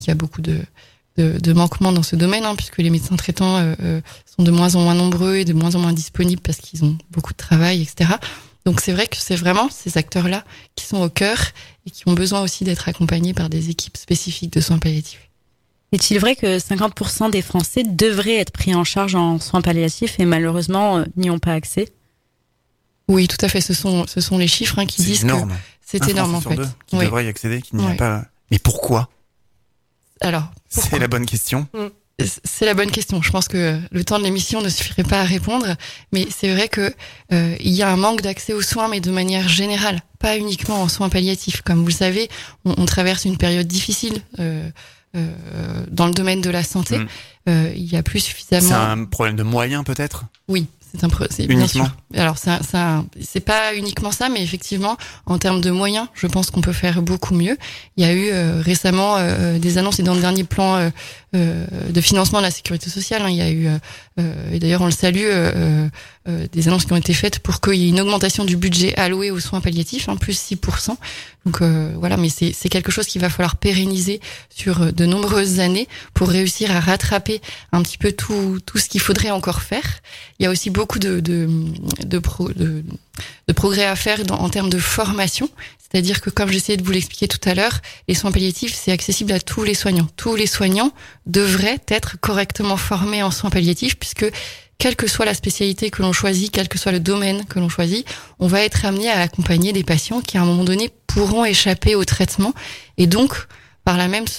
qu'il y a beaucoup de manquements dans ce domaine, puisque les médecins traitants sont de moins en moins nombreux et de moins en moins disponibles parce qu'ils ont beaucoup de travail, etc. Donc c'est vrai que c'est vraiment ces acteurs-là qui sont au cœur et qui ont besoin aussi d'être accompagnés par des équipes spécifiques de soins palliatifs. Est-il vrai que 50% des Français devraient être pris en charge en soins palliatifs et malheureusement n'y ont pas accès ? Oui, tout à fait. Ce sont les chiffres qui disent énorme. Que c'est énorme en fait. Qui devrait y accéder, qui n'y a pas. Mais pourquoi ? Alors, c'est la bonne question. C'est la bonne question. Je pense que le temps de l'émission ne suffirait pas à répondre, mais c'est vrai que il y a un manque d'accès aux soins, mais de manière générale, pas uniquement en soins palliatifs. Comme vous le savez, on traverse une période difficile dans le domaine de la santé. Il y a plus suffisamment. C'est un problème de moyens, peut-être ? Oui. C'est bien sûr. Alors c'est pas uniquement ça, mais effectivement, en termes de moyens, je pense qu'on peut faire beaucoup mieux. Il y a eu récemment des annonces et dans le dernier plan de financement de la sécurité sociale, il y a eu et d'ailleurs on le salue, des annonces qui ont été faites pour qu'il y ait une augmentation du budget alloué aux soins palliatifs, plus 6%. Donc voilà, mais c'est quelque chose qu'il va falloir pérenniser sur de nombreuses années pour réussir à rattraper un petit peu tout ce qu'il faudrait encore faire. Il y a aussi beaucoup de progrès à faire en termes de formation. C'est-à-dire que, comme j'essayais de vous l'expliquer tout à l'heure, les soins palliatifs, c'est accessible à tous les soignants. Tous les soignants devraient être correctement formés en soins palliatifs, puisque quelle que soit la spécialité que l'on choisit, quel que soit le domaine que l'on choisit, on va être amené à accompagner des patients qui, à un moment donné, pourront échapper au traitement et donc, par là même,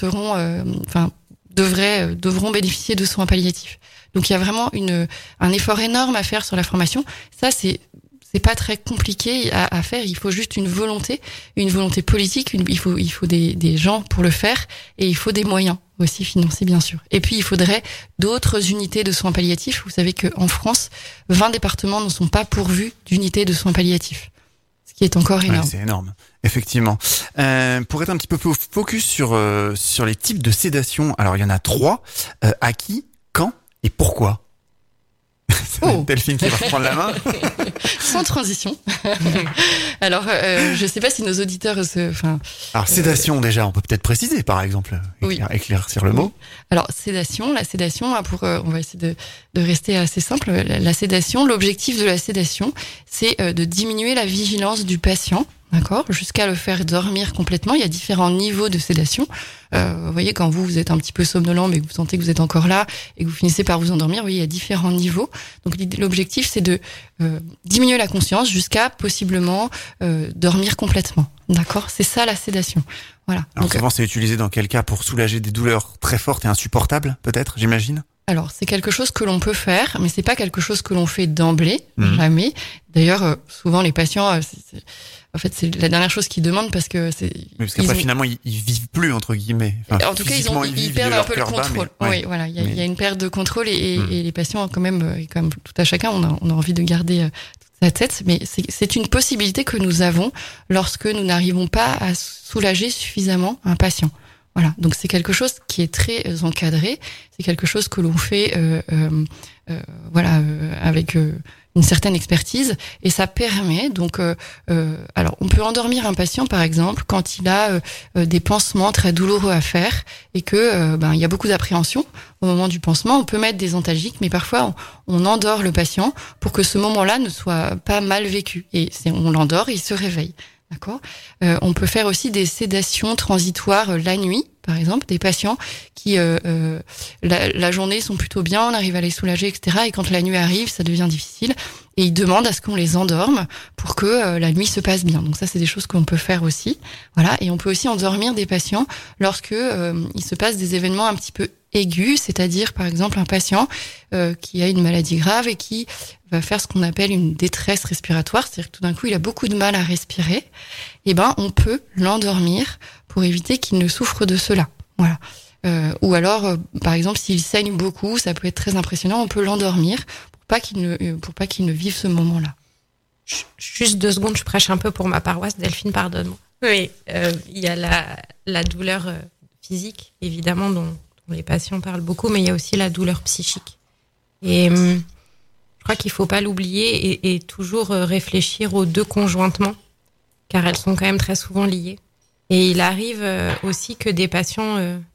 devront bénéficier de soins palliatifs. Donc, il y a vraiment un effort énorme à faire sur la formation. Ça, c'est pas très compliqué à faire. Il faut juste une volonté politique. Il faut des gens pour le faire et il faut des moyens aussi financiers, bien sûr. Et puis, il faudrait d'autres unités de soins palliatifs. Vous savez qu'en France, 20 départements ne sont pas pourvus d'unités de soins palliatifs. Ce qui est encore énorme. Ouais, c'est énorme. Effectivement. Pour être un petit peu plus focus sur les types de sédation. Alors, il y en a 3. À qui, quand et pourquoi? Delphine qui va reprendre la main. Sans transition. Alors, je sais pas si nos auditeurs Alors, sédation, déjà, on peut peut-être préciser, par exemple. Éclaircir le mot. Alors, la sédation, on va essayer de rester assez simple. La sédation, l'objectif de la sédation, c'est de diminuer la vigilance du patient. D'accord, jusqu'à le faire dormir complètement. Il y a différents niveaux de sédation. Vous voyez, quand vous êtes un petit peu somnolent, mais que vous sentez que vous êtes encore là et que vous finissez par vous endormir, vous voyez, il y a différents niveaux. Donc, l'objectif, c'est de diminuer la conscience jusqu'à possiblement dormir complètement. D'accord, c'est ça la sédation. Voilà. Alors, donc, souvent, c'est utilisé dans quel cas? Pour soulager des douleurs très fortes et insupportables, peut-être, j'imagine? Alors, c'est quelque chose que l'on peut faire, mais c'est pas quelque chose que l'on fait d'emblée, jamais. D'ailleurs, souvent, les patients, en fait, c'est la dernière chose qu'ils demandent parce que parce qu'après, finalement, ils vivent plus, entre guillemets. Enfin, en tout cas, ils perdent un peu le contrôle. Oui, voilà. Il y a une perte de contrôle et les patients, quand même, et comme tout à chacun, on a envie de garder toute sa tête. Mais c'est une possibilité que nous avons lorsque nous n'arrivons pas à soulager suffisamment un patient. Voilà, donc c'est quelque chose qui est très encadré, c'est quelque chose que l'on fait avec une certaine expertise et ça permet donc alors on peut endormir un patient par exemple quand il a des pansements très douloureux à faire et que il y a beaucoup d'appréhension au moment du pansement, on peut mettre des antalgiques mais parfois on endort le patient pour que ce moment-là ne soit pas mal vécu et on l'endort et il se réveille. D'accord. On peut faire aussi des sédations transitoires la nuit, par exemple, des patients qui la journée sont plutôt bien, on arrive à les soulager, etc. Et quand la nuit arrive, ça devient difficile. Et ils demandent à ce qu'on les endorme pour que la nuit se passe bien. Donc ça, c'est des choses qu'on peut faire aussi. Voilà. Et on peut aussi endormir des patients lorsque il se passe des événements un petit peu aigus, c'est-à-dire par exemple un patient qui a une maladie grave et qui va faire ce qu'on appelle une détresse respiratoire, c'est-à-dire que tout d'un coup il a beaucoup de mal à respirer, et on peut l'endormir pour éviter qu'il ne souffre de cela. Voilà. Ou alors par exemple s'il saigne beaucoup, ça peut être très impressionnant, on peut l'endormir pour pas qu'il ne vive ce moment-là. Juste 2 secondes, je prêche un peu pour ma paroisse, Delphine, pardonne-moi. Oui, il y a la douleur physique, évidemment, dont les patients parlent beaucoup, mais il y a aussi la douleur psychique. Et je crois qu'il faut pas l'oublier et toujours réfléchir aux 2 conjointement, car elles sont quand même très souvent liées. Et il arrive aussi que des patients